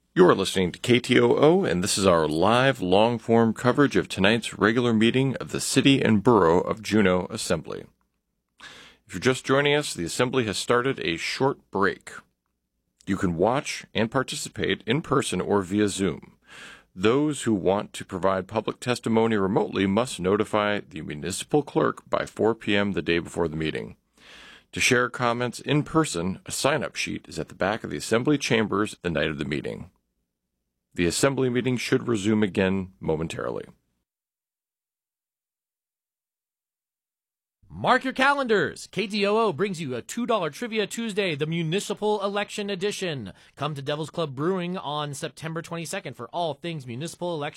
You're listening to KTOO, and this is our live, long-form coverage of tonight's regular meeting of the City and Borough of Juneau Assembly. If you're just joining us, the Assembly has started a short break. You can watch and participate in person or via Zoom. Those who want to provide public testimony remotely must notify the municipal clerk by 4 p.m. the day before the meeting. To share comments in person, a sign-up sheet is at the back of the Assembly chambers the night of the meeting. The Assembly meeting should resume again momentarily. Mark your calendars. KTOO brings you a $2 Trivia Tuesday, the Municipal Election Edition. Come to Devil's Club Brewing on September 22nd for all things municipal election.